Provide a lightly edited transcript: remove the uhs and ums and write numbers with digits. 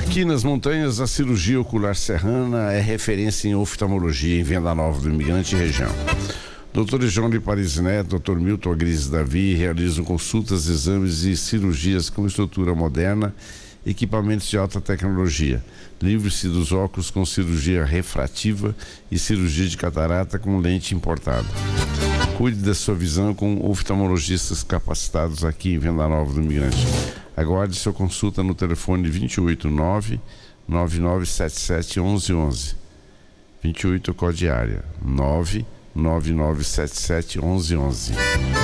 Aqui nas montanhas, a cirurgia ocular serrana é referência em oftalmologia em Venda Nova do Imigrante e região. Dr. João de Paris Neto, Dr. Milton Agris Davi realizam consultas, exames e cirurgias com estrutura moderna, equipamentos de alta tecnologia. Livre-se dos óculos com cirurgia refrativa e cirurgia de catarata com lente importada. Cuide da sua visão com oftalmologistas capacitados aqui em Venda Nova do Imigrante. Aguarde sua consulta no telefone 289-9977-1111. 28 código área 99977-1111.